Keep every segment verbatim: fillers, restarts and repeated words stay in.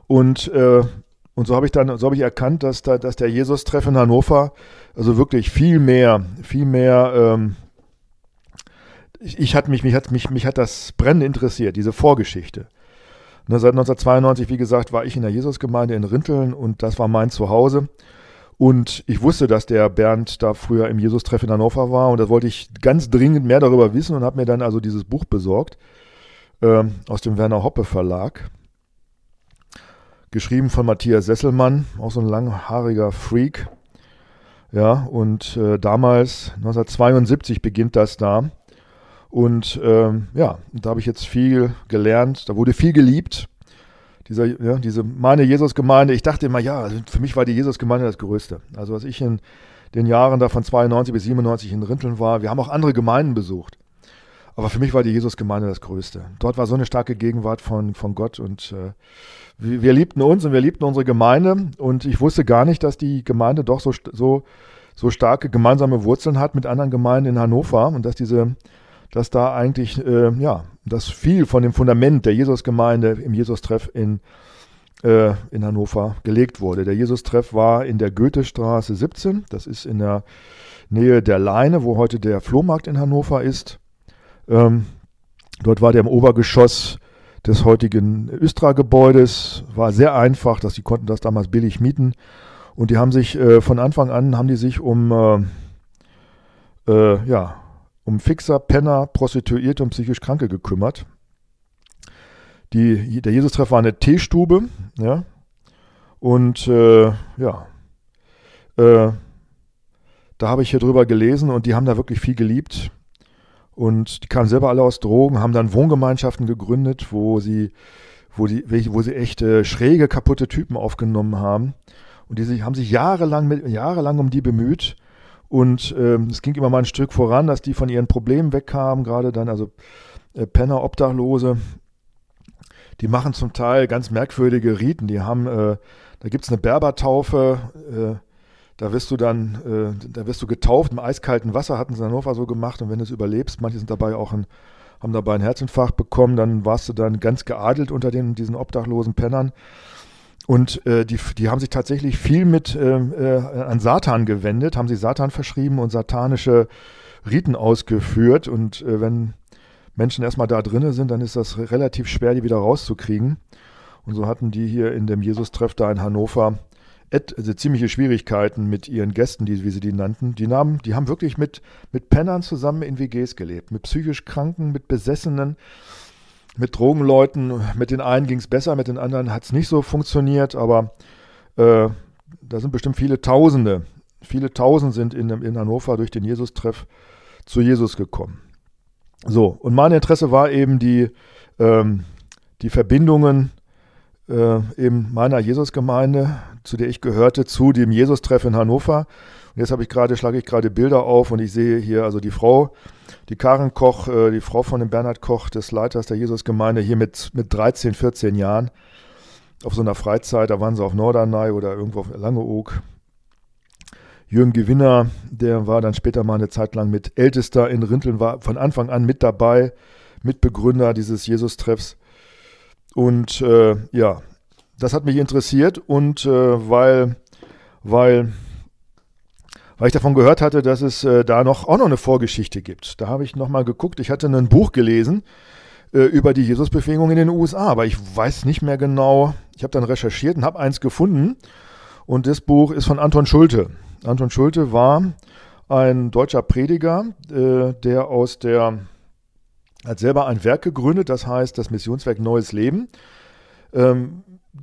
Und, äh, und so habe ich dann, so habe ich erkannt, dass, da, dass der Jesus-Treff in Hannover also wirklich viel mehr, viel mehr, ähm, ich, ich hat mich, mich hat mich, mich hat das brennend interessiert, diese Vorgeschichte. Ne, seit neunzehnhundertzweiundneunzig, wie gesagt, war ich in der Jesusgemeinde in Rinteln und das war mein Zuhause. Und ich wusste, dass der Bernd da früher im Jesus-Treff in Hannover war und da wollte ich ganz dringend mehr darüber wissen und habe mir dann also dieses Buch besorgt, ähm, aus dem Werner Hoppe Verlag. Geschrieben von Matthias Sesselmann, auch so ein langhaariger Freak. Ja, und äh, damals, neunzehnhundertzweiundsiebzig, beginnt das da. Und ähm, ja, da habe ich jetzt viel gelernt, da wurde viel geliebt. Dieser, ja, diese meine Jesusgemeinde, ich dachte immer, ja, also für mich war die Jesusgemeinde das Größte. Also was ich in den Jahren da von zweiundneunzig bis siebenundneunzig in Rinteln war, wir haben auch andere Gemeinden besucht. Aber für mich war die Jesusgemeinde das Größte. Dort war so eine starke Gegenwart von, von Gott und äh, wir, wir liebten uns und wir liebten unsere Gemeinde und ich wusste gar nicht, dass die Gemeinde doch so, so, so starke gemeinsame Wurzeln hat mit anderen Gemeinden in Hannover und dass diese dass da eigentlich, äh, ja, dass viel von dem Fundament der Jesusgemeinde im Jesus-Treff in, äh, in Hannover gelegt wurde. Der Jesus-Treff war in der Goethestraße siebzehn, das ist in der Nähe der Leine, wo heute der Flohmarkt in Hannover ist. Ähm, dort war der im Obergeschoss des heutigen Östra-Gebäudes, war sehr einfach, dass die konnten das damals billig mieten und die haben sich äh, von Anfang an, haben die sich um, äh, äh, ja, um Fixer, Penner, Prostituierte und psychisch Kranke gekümmert. Die, der Jesus-Treff war eine Teestube, ja, und äh, ja, äh, da habe ich hier drüber gelesen und die haben da wirklich viel geliebt und die kamen selber alle aus Drogen, haben dann Wohngemeinschaften gegründet, wo sie, wo die, wo sie echt äh, schräge, kaputte Typen aufgenommen haben und die sich, haben sich jahrelang, mit, jahrelang um die bemüht. Und ähm, es ging immer mal ein Stück voran, dass die von ihren Problemen wegkamen, gerade dann, also äh, Penner, Obdachlose, die machen zum Teil ganz merkwürdige Riten. Die haben, äh, da gibt es eine Berbertaufe, äh, da wirst du dann, äh, da wirst du getauft im eiskalten Wasser, hatten sie in Hannover so gemacht und wenn du es überlebst, manche sind dabei auch ein, haben dabei einen Herzinfarkt bekommen, dann warst du dann ganz geadelt unter den, diesen obdachlosen Pennern. Und äh, die, die haben sich tatsächlich viel mit äh, äh, an Satan gewendet, haben sich Satan verschrieben und satanische Riten ausgeführt. Und äh, wenn Menschen erstmal da drinne sind, dann ist das relativ schwer, die wieder rauszukriegen. Und so hatten die hier in dem Jesus-Treff da in Hannover et, also ziemliche Schwierigkeiten mit ihren Gästen, die, wie sie die nannten. Die, nahmen, die haben wirklich mit, mit Pennern zusammen in W Gs gelebt, mit psychisch Kranken, mit Besessenen. Mit Drogenleuten, mit den einen ging es besser, mit den anderen hat es nicht so funktioniert, aber äh, da sind bestimmt viele Tausende, viele Tausend sind in, in Hannover durch den Jesus-Treff zu Jesus gekommen. So, und mein Interesse war eben die, ähm, die Verbindungen äh, eben meiner Jesusgemeinde, zu der ich gehörte, zu dem Jesus-Treff in Hannover. Und jetzt habe ich gerade, schlage ich gerade Bilder auf und ich sehe hier also die Frau, die Karen Koch, äh, die Frau von dem Bernhard Koch, des Leiters der Jesusgemeinde, hier mit, mit dreizehn, vierzehn Jahren auf so einer Freizeit, da waren sie auf Norderney oder irgendwo auf Langeoog. Jürgen Gewinner, der war dann später mal eine Zeit lang mit Ältester in Rinteln, war von Anfang an mit dabei, Mitbegründer dieses Jesus-Treffs. Und äh, ja, das hat mich interessiert und äh, weil, weil weil ich davon gehört hatte, dass es äh, da noch auch noch eine Vorgeschichte gibt. Da habe ich nochmal geguckt, ich hatte ein Buch gelesen äh, über die Jesusbewegung in den U S A, aber ich weiß nicht mehr genau. Ich habe dann recherchiert und habe eins gefunden und das Buch ist von Anton Schulte. Anton Schulte war ein deutscher Prediger, äh, der aus der, hat selber ein Werk gegründet, das heißt das Missionswerk Neues Leben. Ähm,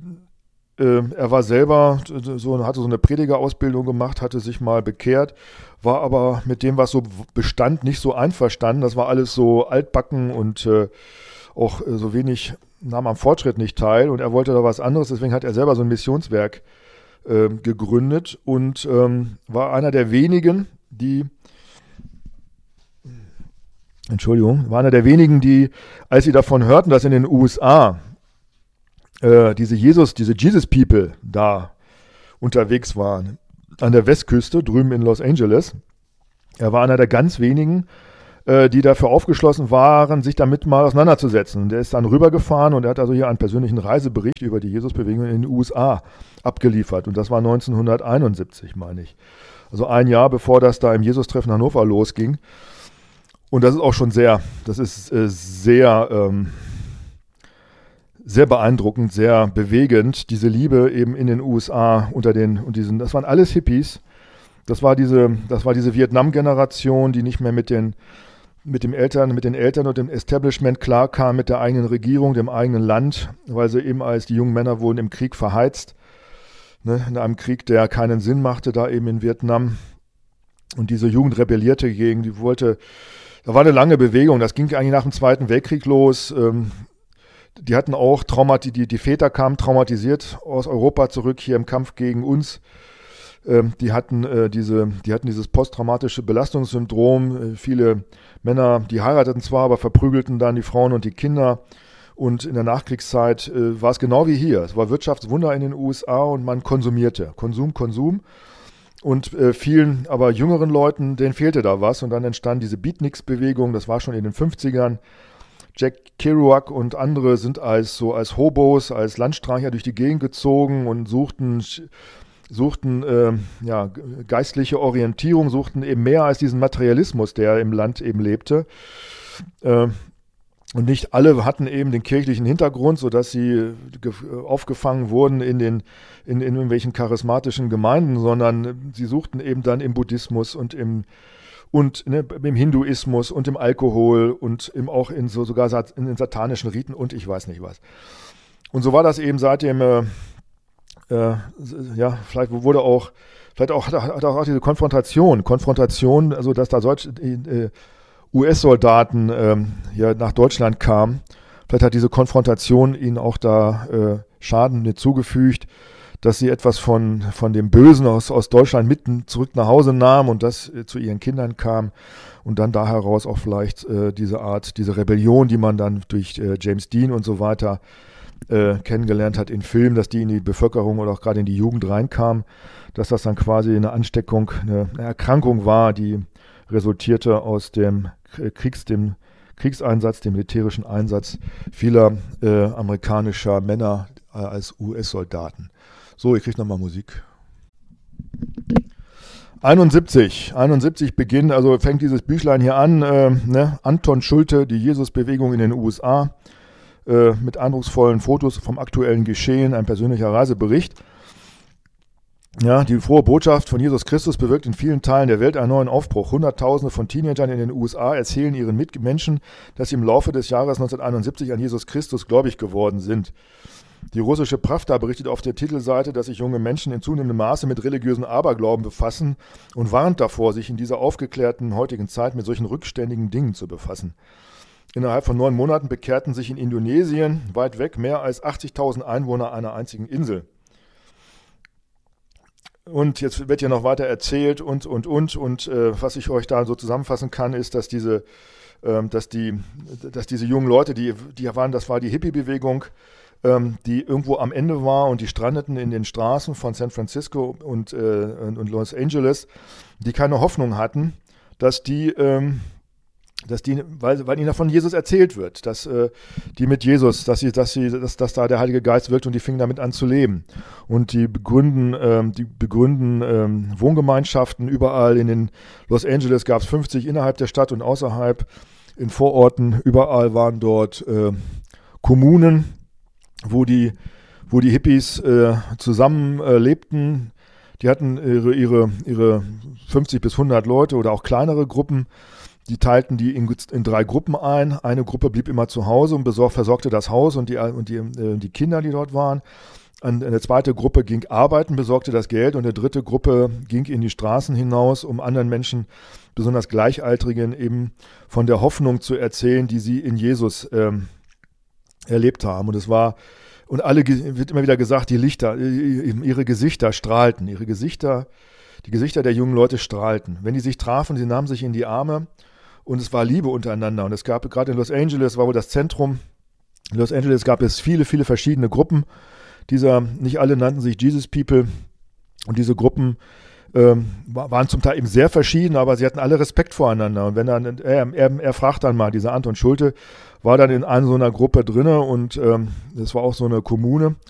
Er war selber, so, hatte so eine Predigerausbildung gemacht, hatte sich mal bekehrt, war aber mit dem, was so bestand, nicht so einverstanden. Das war alles so altbacken und äh, auch äh, so wenig, nahm am Fortschritt nicht teil. Und er wollte da was anderes, deswegen hat er selber so ein Missionswerk äh, gegründet und ähm, war einer der wenigen, die, Entschuldigung, war einer der wenigen, die, als sie davon hörten, dass in den U S A diese Jesus, diese Jesus People da unterwegs waren, an der Westküste, drüben in Los Angeles. Er war einer der ganz wenigen, äh, die dafür aufgeschlossen waren, sich damit mal auseinanderzusetzen. Und der ist dann rübergefahren und er hat also hier einen persönlichen Reisebericht über die Jesusbewegung in den U S A abgeliefert. Und das war neunzehnhunderteinundsiebzig, meine ich. Also ein Jahr bevor das da im Jesus-Treffen Hannover losging. Und das ist auch schon sehr, das ist äh, sehr, ähm, sehr beeindruckend, sehr bewegend, diese Liebe eben in den U S A unter den, und diesen, das waren alles Hippies. Das war diese, das war diese Vietnam-Generation, die nicht mehr mit den, mit dem Eltern, mit den Eltern und dem Establishment klarkam, mit der eigenen Regierung, dem eigenen Land, weil sie eben als die jungen Männer wurden im Krieg verheizt, ne, in einem Krieg, der keinen Sinn machte, da eben in Vietnam. Und diese Jugend rebellierte gegen, die wollte, da war eine lange Bewegung, das ging eigentlich nach dem Zweiten Weltkrieg los. Ähm, die hatten auch Traumat, die, die Väter kamen traumatisiert aus Europa zurück, hier im Kampf gegen uns. Ähm, die hatten äh, diese, die hatten dieses posttraumatische Belastungssyndrom. Äh, viele Männer, die heirateten zwar, aber verprügelten dann die Frauen und die Kinder. Und in der Nachkriegszeit äh, war es genau wie hier. Es war Wirtschaftswunder in den U S A und man konsumierte. Konsum, Konsum. Und äh, vielen, aber jüngeren Leuten, denen fehlte da was. Und dann entstand diese Beatniks-Bewegung, das war schon in den fünfzigern. Jack Kerouac und andere sind als so als Hobos, als Landstreicher durch die Gegend gezogen und suchten, suchten äh, ja, geistliche Orientierung, suchten eben mehr als diesen Materialismus, der im Land eben lebte. Äh, und nicht alle hatten eben den kirchlichen Hintergrund, sodass sie aufgefangen wurden in den in, in irgendwelchen charismatischen Gemeinden, sondern sie suchten eben dann im Buddhismus und im und ne, im Hinduismus und im Alkohol und im, auch in so sogar in den satanischen Riten und ich weiß nicht was. Und so war das eben seitdem, äh, äh, ja, vielleicht wurde auch, vielleicht auch, hat, hat auch diese Konfrontation, Konfrontation, also dass da solche äh, U S-Soldaten äh, ja, nach Deutschland kamen, vielleicht hat diese Konfrontation ihnen auch da äh, Schaden mit zugefügt, dass sie etwas von, von dem Bösen aus, aus Deutschland mitten zurück nach Hause nahmen und das äh, zu ihren Kindern kam und dann da heraus auch vielleicht äh, diese Art, diese Rebellion, die man dann durch äh, James Dean und so weiter äh, kennengelernt hat in Filmen, dass die in die Bevölkerung oder auch gerade in die Jugend reinkam, dass das dann quasi eine Ansteckung, eine, eine Erkrankung war, die resultierte aus dem Kriegs, dem Kriegseinsatz, dem militärischen Einsatz vieler äh, amerikanischer Männer äh, als U S-Soldaten. So, ich kriege nochmal Musik. einundsiebzig, einundsiebzig beginnt, also fängt dieses Büchlein hier an, äh, ne? Anton Schulte, die Jesusbewegung in den U S A, äh, mit eindrucksvollen Fotos vom aktuellen Geschehen, ein persönlicher Reisebericht. Ja, die frohe Botschaft von Jesus Christus bewirkt in vielen Teilen der Welt einen neuen Aufbruch. Hunderttausende von Teenagern in den U S A erzählen ihren Mitmenschen, dass sie im Laufe des Jahres neunzehnhunderteinundsiebzig an Jesus Christus gläubig geworden sind. Die russische Pravda berichtet auf der Titelseite, dass sich junge Menschen in zunehmendem Maße mit religiösen Aberglauben befassen und warnt davor, sich in dieser aufgeklärten heutigen Zeit mit solchen rückständigen Dingen zu befassen. Innerhalb von neun Monaten bekehrten sich in Indonesien, weit weg, mehr als achtzigtausend Einwohner einer einzigen Insel. Und jetzt wird ja noch weiter erzählt und, und, und. Und äh, was ich euch da so zusammenfassen kann, ist, dass diese, ähm, dass die, dass diese jungen Leute, die, die waren, das war die Hippie-Bewegung, ähm, die irgendwo am Ende war und die strandeten in den Straßen von San Francisco und, äh, und Los Angeles, die keine Hoffnung hatten, dass die, ähm, dass die, weil, weil ihnen davon Jesus erzählt wird, dass äh, die mit Jesus, dass sie, dass sie, dass, dass da der Heilige Geist wirkt und die fingen damit an zu leben. Und die begründen, ähm, die begründen ähm, Wohngemeinschaften überall in den Los Angeles gab es fünfzig innerhalb der Stadt und außerhalb, in Vororten, überall waren dort äh, Kommunen, wo die, wo die Hippies äh, zusammen äh, lebten. Die hatten ihre, ihre, ihre fünfzig bis hundert Leute oder auch kleinere Gruppen. Die teilten die in, in drei Gruppen ein. Eine Gruppe blieb immer zu Hause und besorg, versorgte das Haus und die, und die, äh, die Kinder, die dort waren. Eine zweite Gruppe ging arbeiten, besorgte das Geld und eine dritte Gruppe ging in die Straßen hinaus, um anderen Menschen, besonders Gleichaltrigen, eben von der Hoffnung zu erzählen, die sie in Jesus ähm, erlebt haben. Und es war, und alle, wird immer wieder gesagt, die Lichter, ihre Gesichter strahlten, ihre Gesichter, die Gesichter der jungen Leute strahlten. Wenn die sich trafen, sie nahmen sich in die Arme und es war Liebe untereinander. Und es gab, gerade in Los Angeles war wohl das Zentrum, in Los Angeles gab es viele, viele verschiedene Gruppen. Dieser, nicht alle nannten sich Jesus People und diese Gruppen ähm, waren zum Teil eben sehr verschieden, aber sie hatten alle Respekt voreinander. Und wenn dann, er, er, er fragt dann mal, dieser Anton Schulte war dann in einer so einer Gruppe drinne und ähm, das war auch so eine Kommune.